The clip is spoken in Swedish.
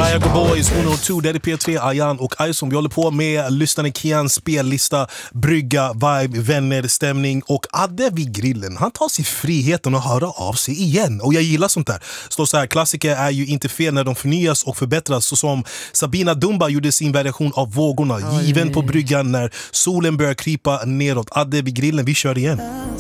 Viagra Boys 102, där är P3, Ayan och Aison. Vi håller på med lyssnaren Kians spellista, brygga, vibe, vänner, stämning. Och Adde vid grillen, han tar sig friheten att höra av sig igen. Och jag gillar sånt där. Står så här, klassiker är ju inte fel när de förnyas och förbättras. Så som Sabina Dumba gjorde sin version av Vågorna, given på bryggan när solen börjar krypa neråt. Adde vid grillen, vi kör igen.